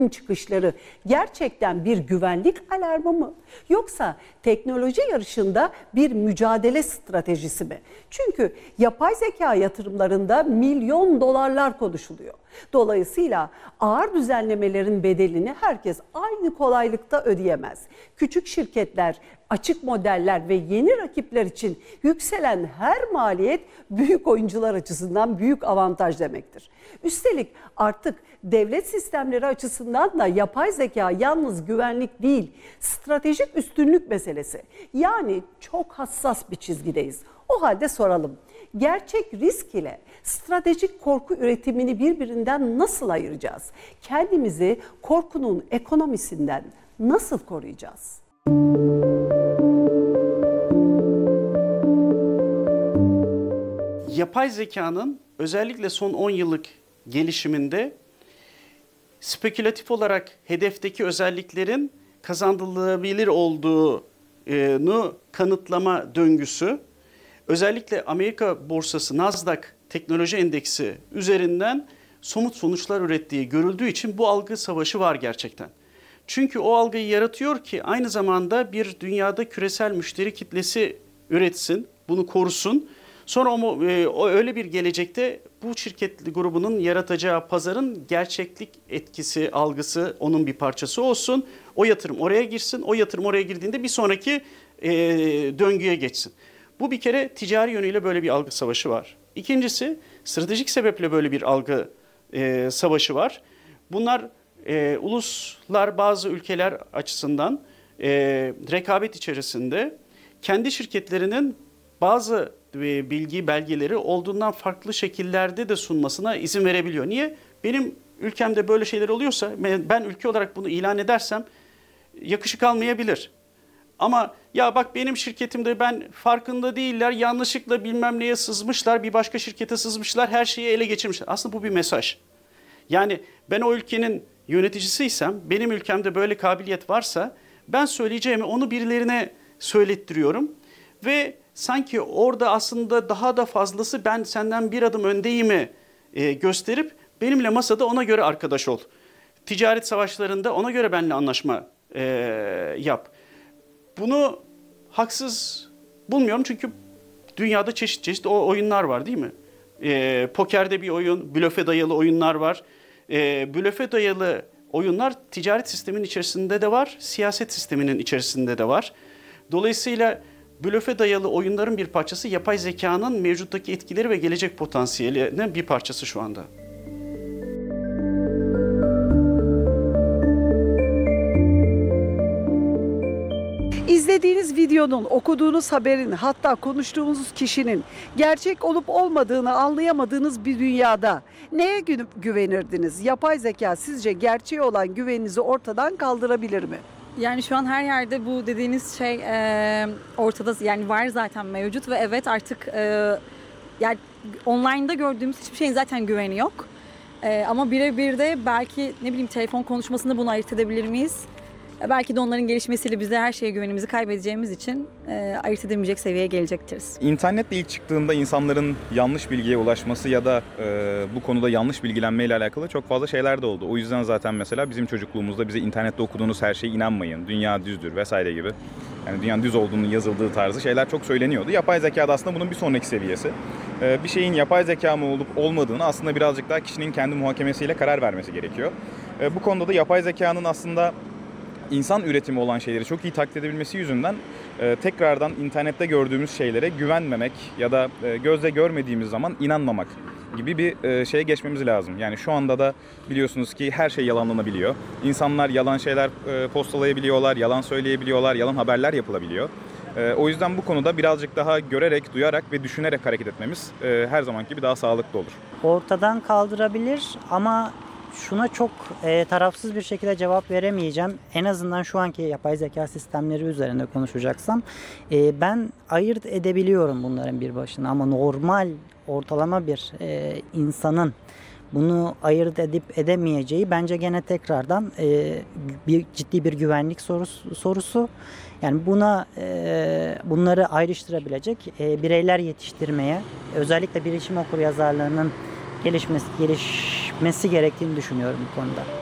çıkışları gerçekten bir güvenlik alarmı mı? Yoksa teknoloji yarışında bir mücadele stratejisi mi? Çünkü yapay zeka yatırımlarında milyon dolarlar konuşuluyor. Dolayısıyla ağır düzenlemelerin bedelini herkes aynı kolaylıkta ödeyemez. Küçük şirketler, açık modeller ve yeni rakipler için yükselen her maliyet büyük oyuncular açısından büyük avantaj demektir. Üstelik artık devlet sistemleri açısından da yapay zeka yalnız güvenlik değil, stratejik üstünlük meselesi. Yani çok hassas bir çizgideyiz. O halde soralım. Gerçek risk ile stratejik korku üretimini birbirinden nasıl ayıracağız? Kendimizi korkunun ekonomisinden nasıl koruyacağız? Yapay zekanın özellikle son 10 yıllık gelişiminde spekülatif olarak hedefteki özelliklerin kazanılabilir olduğunu kanıtlama döngüsü, özellikle Amerika borsası Nasdaq teknoloji endeksi üzerinden somut sonuçlar ürettiği görüldüğü için bu algı savaşı var gerçekten. Çünkü o algıyı yaratıyor ki aynı zamanda bir dünyada küresel müşteri kitlesi üretsin, bunu korusun. Sonra o öyle bir gelecekte bu şirket grubunun yaratacağı pazarın gerçeklik etkisi, algısı onun bir parçası olsun. O yatırım oraya girsin, o yatırım oraya girdiğinde bir sonraki döngüye geçsin. Bu bir kere ticari yönüyle böyle bir algı savaşı var. İkincisi stratejik sebeple böyle bir algı savaşı var. Bunlar uluslar, bazı ülkeler açısından rekabet içerisinde kendi şirketlerinin bazı bilgi belgeleri olduğundan farklı şekillerde de sunmasına izin verebiliyor. Niye? Benim ülkemde böyle şeyler oluyorsa ben ülke olarak bunu ilan edersem yakışık almayabilir. Ama ya bak benim şirketimde ben farkında değiller, yanlışlıkla bilmem neye sızmışlar, bir başka şirkete sızmışlar, her şeyi ele geçirmişler. Aslında bu bir mesaj. Yani ben o ülkenin yöneticisiysem, benim ülkemde böyle kabiliyet varsa ben söyleyeceğimi onu birilerine söylettiriyorum. Ve sanki orada aslında daha da fazlası ben senden bir adım öndeyimi gösterip benimle masada ona göre arkadaş ol. Ticaret savaşlarında ona göre benimle anlaşma yap. Bunu haksız bulmuyorum çünkü dünyada çeşit çeşit oyunlar var değil mi? Pokerde bir oyun, blöfe dayalı oyunlar var. Blöfe dayalı oyunlar ticaret sistemin içerisinde de var, siyaset sisteminin içerisinde de var. Dolayısıyla blöfe dayalı oyunların bir parçası yapay zekanın mevcuttaki etkileri ve gelecek potansiyelinin bir parçası şu anda. İzlediğiniz videonun, okuduğunuz haberin, hatta konuştuğunuz kişinin gerçek olup olmadığını anlayamadığınız bir dünyada neye güvenirdiniz? Yapay zeka sizce gerçeğe olan güveninizi ortadan kaldırabilir mi? Yani şu an her yerde bu dediğiniz şey ortada, yani var zaten, mevcut ve evet artık yani online'da gördüğümüz hiçbir şeyin zaten güveni yok. Ama birebir de belki ne bileyim telefon konuşmasında bunu ayırt edebilir miyiz? Belki de onların gelişmesiyle biz de her şeye güvenimizi kaybedeceğimiz için ayırt edemeyecek seviyeye gelecektiriz. İnternetle ilk çıktığında insanların yanlış bilgiye ulaşması ya da bu konuda yanlış bilgilenmeyle alakalı çok fazla şeyler de oldu. O yüzden zaten mesela bizim çocukluğumuzda bize internette okuduğunuz her şeye inanmayın, dünya düzdür vesaire gibi. Yani dünyanın düz olduğunu yazıldığı tarzı şeyler çok söyleniyordu. Yapay zeka da aslında bunun bir sonraki seviyesi. Bir şeyin yapay zeka mı olup olmadığını aslında birazcık daha kişinin kendi muhakemesiyle karar vermesi gerekiyor. Bu konuda da yapay zekanın aslında İnsan üretimi olan şeyleri çok iyi taklit edebilmesi yüzünden tekrardan internette gördüğümüz şeylere güvenmemek ya da gözle görmediğimiz zaman inanmamak gibi bir şeye geçmemiz lazım. Yani şu anda da biliyorsunuz ki her şey yalanlanabiliyor. İnsanlar yalan şeyler postalayabiliyorlar, yalan söyleyebiliyorlar, yalan haberler yapılabiliyor. O yüzden bu konuda birazcık daha görerek, duyarak ve düşünerek hareket etmemiz her zamanki gibi daha sağlıklı olur. Ortadan kaldırabilir ama şuna çok tarafsız bir şekilde cevap veremeyeceğim. En azından şu anki yapay zeka sistemleri üzerinde konuşacaksam ben ayırt edebiliyorum bunların bir başına ama normal ortalama bir insanın bunu ayırt edip edemeyeceği bence gene tekrardan ciddi bir güvenlik sorusu. Yani bunları ayrıştırabilecek bireyler yetiştirmeye, özellikle bilişim okuryazarlığının gelişmesi gerektiğini düşünüyorum bu konuda.